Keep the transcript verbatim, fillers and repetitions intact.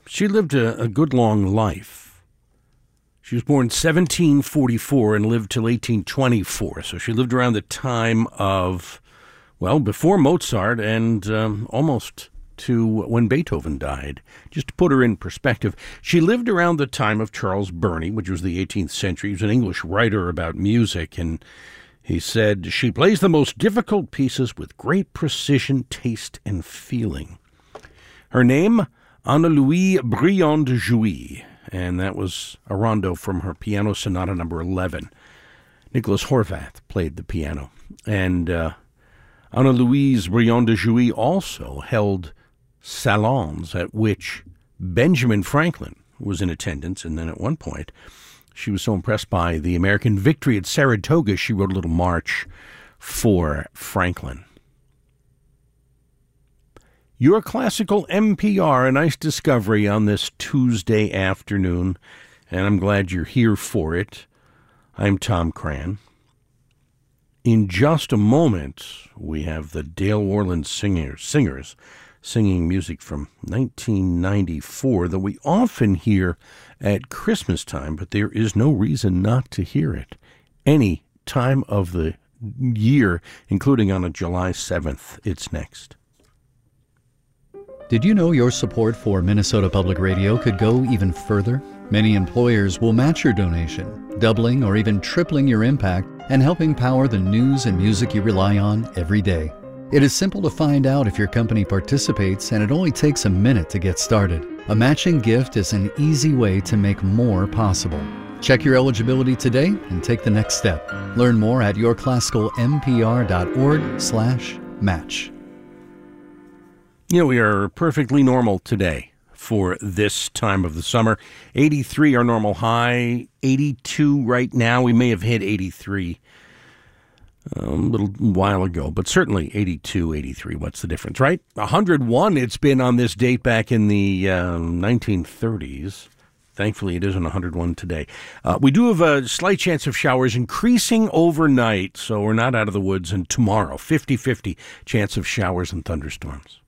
she lived a, a good long life. She was born seventeen forty-four and lived till eighteen twenty-four. So she lived around the time of, well, before Mozart and um, almost to when Beethoven died. Just to put her in perspective, she lived around the time of Charles Burney, which was the eighteenth century. He was an English writer about music, and he said, she plays the most difficult pieces with great precision, taste, and feeling. Her name, Anne-Louise Briand de Jouy, and that was a rondo from her Piano Sonata number eleven. Nicholas Horvath played the piano, and uh, Anne-Louise Briand de Jouy also held salons at which Benjamin Franklin was in attendance, and then at one point she was so impressed by the American victory at Saratoga, she wrote a little march for Franklin. Your Classical N P R, a nice discovery on this Tuesday afternoon, and I'm glad you're here for it. I'm Tom Cran. In just a moment, we have the Dale Orland singers, singers singing music from nineteen ninety-four that we often hear at Christmas time, but there is no reason not to hear it any time of the year, including on a July seventh. It's next. Did you know your support for Minnesota Public Radio could go even further? Many employers will match your donation, doubling or even tripling your impact and helping power the news and music you rely on every day. It is simple to find out if your company participates, and it only takes a minute to get started. A matching gift is an easy way to make more possible. Check your eligibility today and take the next step. Learn more at yourclassicalmpr.org slash match. You know, we are perfectly normal today for this time of the summer. eighty-three our normal high, eighty-two right now. We may have hit eighty-three a little while ago, but certainly eighty-two, eighty-three. What's the difference, right? one hundred one it's been on this date back in the uh, nineteen thirties. Thankfully, it isn't one hundred one today. Uh, we do have a slight chance of showers increasing overnight, so we're not out of the woods. And tomorrow, fifty-fifty chance of showers and thunderstorms.